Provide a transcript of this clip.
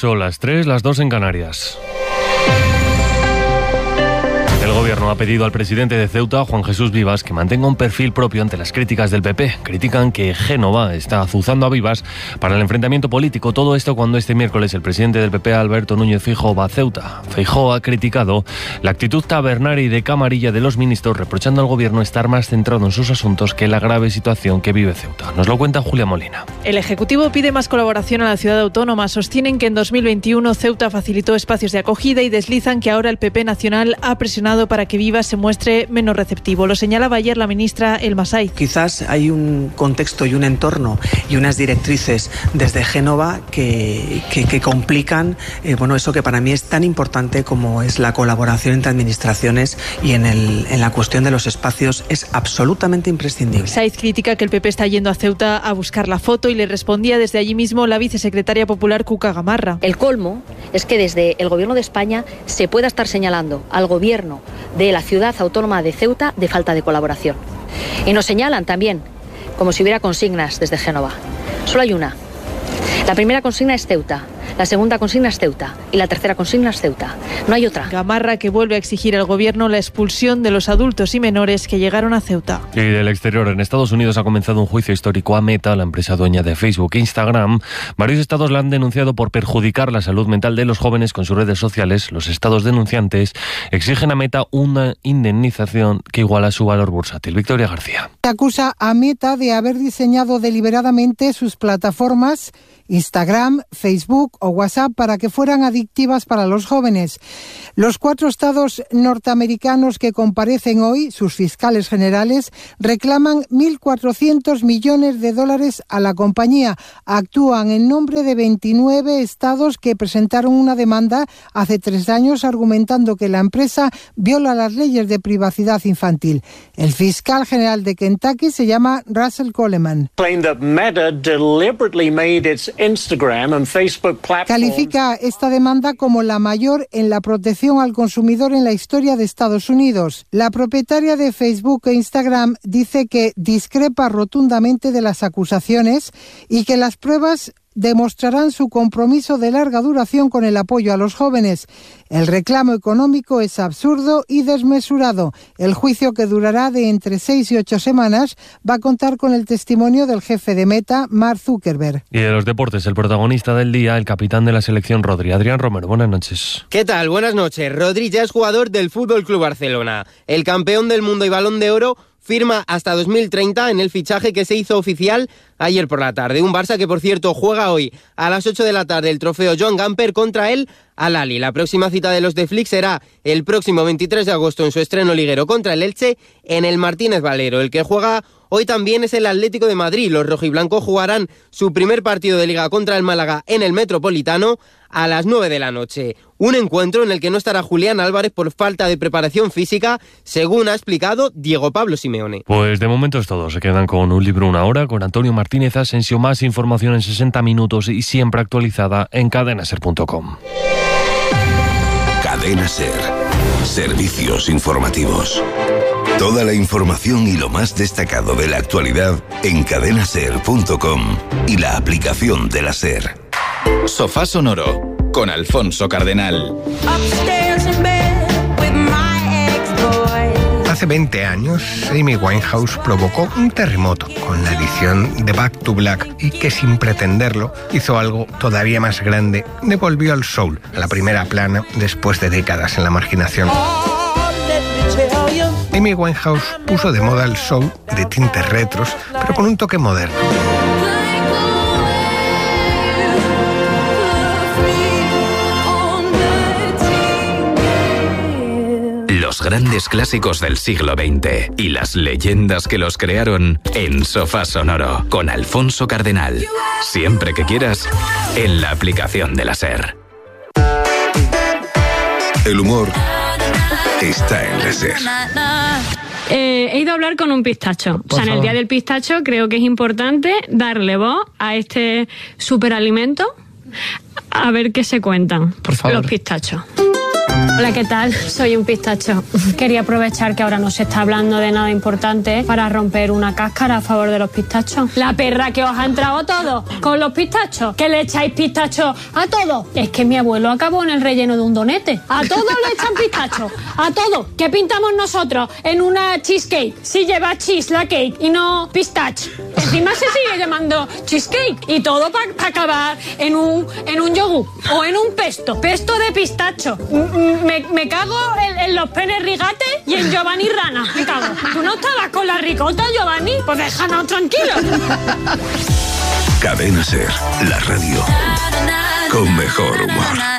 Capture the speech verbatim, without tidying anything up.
Son las tres, las dos en Canarias. El Gobierno ha pedido al presidente de Ceuta, Juan Jesús Vivas, que mantenga un perfil propio ante las críticas del P P. Critican que Génova está azuzando a Vivas para el enfrentamiento político. Todo esto cuando este miércoles el presidente del P P, Alberto Núñez Feijóo, va a Ceuta. Feijóo ha criticado la actitud tabernaria y de camarilla de los ministros, reprochando al Gobierno estar más centrado en sus asuntos que en la grave situación que vive Ceuta. Nos lo cuenta Julia Molina. El Ejecutivo pide más colaboración a la ciudad autónoma. Sostienen que en dos mil veintiuno Ceuta facilitó espacios de acogida y deslizan que ahora el P P nacional ha presionado para que Vivas se muestre menos receptivo. Lo señalaba ayer la ministra Elma Saiz. Quizás hay un contexto y un entorno y unas directrices desde Génova que, que, que complican eh, bueno, eso que para mí es tan importante como es la colaboración entre administraciones, y en, el, en la cuestión de los espacios es absolutamente imprescindible. Saiz critica que el P P está yendo a Ceuta a buscar la foto y le respondía desde allí mismo la vicesecretaria popular Cuca Gamarra. El colmo es que desde el Gobierno de España se pueda estar señalando al Gobierno de la ciudad autónoma de Ceuta de falta de colaboración. Y nos señalan también como si hubiera consignas desde Génova. Solo hay una. La primera consigna es Ceuta, la segunda consigna es Ceuta y la tercera consigna es Ceuta. No hay otra. Gamarra, que vuelve a exigir al Gobierno la expulsión de los adultos y menores que llegaron a Ceuta. Y del exterior, en Estados Unidos ha comenzado un juicio histórico a Meta, la empresa dueña de Facebook e Instagram. Varios estados la han denunciado por perjudicar la salud mental de los jóvenes con sus redes sociales. Los estados denunciantes exigen a Meta una indemnización que iguala su valor bursátil. Victoria García. Se acusa a Meta de haber diseñado deliberadamente sus plataformas Instagram, Facebook o WhatsApp para que fueran adictivas para los jóvenes. Los cuatro estados norteamericanos que comparecen hoy, sus fiscales generales, reclaman mil cuatrocientos millones de dólares a la compañía. Actúan en nombre de veintinueve estados que presentaron una demanda hace tres años argumentando que la empresa viola las leyes de privacidad infantil. El fiscal general de Kentucky se llama Russell Coleman. Califica esta demanda como la mayor en la protección al consumidor en la historia de Estados Unidos. La propietaria de Facebook e Instagram dice que discrepa rotundamente de las acusaciones y que las pruebas demostrarán su compromiso de larga duración con el apoyo a los jóvenes. El reclamo económico es absurdo y desmesurado. El juicio, que durará de entre seis y ocho semanas, va a contar con el testimonio del jefe de Meta, Mark Zuckerberg. Y de los deportes, el protagonista del día, el capitán de la selección, Rodri. Adrián Romero, buenas noches. ¿Qué tal? Buenas noches. Rodri ya es jugador del F C Barcelona. El campeón del mundo y Balón de Oro firma hasta dos mil treinta en el fichaje que se hizo oficial ayer por la tarde. Un Barça que, por cierto, juega hoy a las ocho de la tarde el trofeo Joan Gamper contra el Al-Ahly. La próxima cita de los de Flick será el próximo veintitrés de agosto en su estreno liguero contra el Elche en el Martínez Valero. El que juega hoy también es el Atlético de Madrid. Los rojiblancos jugarán su primer partido de Liga contra el Málaga en el Metropolitano a las nueve de la noche. Un encuentro en el que no estará Julián Álvarez por falta de preparación física, según ha explicado Diego Pablo Simeone. Pues de momento es todo. Se quedan con Un Libro Una Hora, con Antonio Martínez Asensio. Más información en sesenta minutos y siempre actualizada en cadena ser punto com. Cadena Ser. Servicios informativos. Toda la información y lo más destacado de la actualidad en cadena ser punto com y la aplicación de la SER. Sofá Sonoro con Alfonso Cardenal. Hace veinte años, Amy Winehouse provocó un terremoto con la edición de Back to Black y que, sin pretenderlo, hizo algo todavía más grande. Devolvió al soul a la primera plana después de décadas en la marginación. Amy Winehouse puso de moda el soul de tintes retros, pero con un toque moderno. Los grandes clásicos del siglo veinte y las leyendas que los crearon en Sofá Sonoro con Alfonso Cardenal. Siempre que quieras, en la aplicación de la SER. El humor está en la SER. Eh, he ido a hablar con un pistacho. Por o sea, en el favor. Día del Pistacho creo que es importante darle voz a este superalimento, a ver qué se cuentan Por favor. los pistachos. Hola, ¿qué tal? Soy un pistacho. Quería aprovechar que ahora no se está hablando de nada importante para romper una cáscara a favor de los pistachos. La perra que os ha entrado a todos con los pistachos, que le echáis pistachos a todos. Es que mi abuelo acabó en el relleno de un donete. A todos le echan pistachos, a todos. ¿Qué pintamos nosotros en una cheesecake? Si lleva cheese la cake y no pistache. Encima se sigue llamando cheesecake y todo para pa acabar en un, en un yogur o en un pesto. Pesto de pistacho. Me, me cago en, en los penes rigates y en Giovanni Rana. Me cago. ¿Tú no estabas con la ricota, Giovanni? Pues déjanos tranquilos. Cadena Ser, la radio con mejor humor.